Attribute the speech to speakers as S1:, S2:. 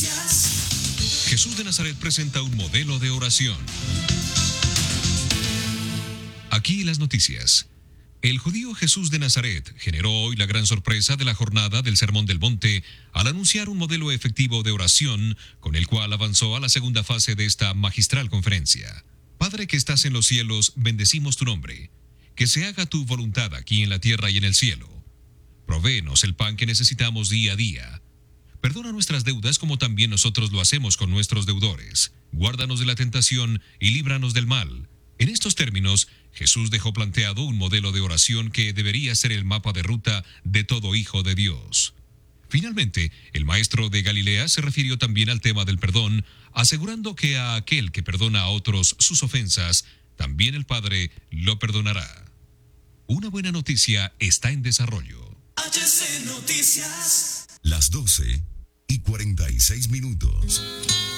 S1: Jesús de Nazaret presenta un modelo de oración. Aquí las noticias. El judío Jesús de Nazaret generó hoy la gran sorpresa de la jornada del Sermón del Monte al anunciar un modelo efectivo de oración con el cual avanzó a la segunda fase de esta magistral conferencia. Padre que estás en los cielos, bendecimos tu nombre. Que se haga tu voluntad aquí en la tierra y en el cielo. Provéenos el pan que necesitamos día a día. Perdona nuestras deudas como también nosotros lo hacemos con nuestros deudores. Guárdanos de la tentación y líbranos del mal. En estos términos, Jesús dejó planteado un modelo de oración que debería ser el mapa de ruta de todo hijo de Dios. Finalmente, el maestro de Galilea se refirió también al tema del perdón, asegurando que a aquel que perdona a otros sus ofensas, también el Padre lo perdonará. Una buena noticia está en desarrollo.
S2: HC Noticias.
S3: Las 12:46.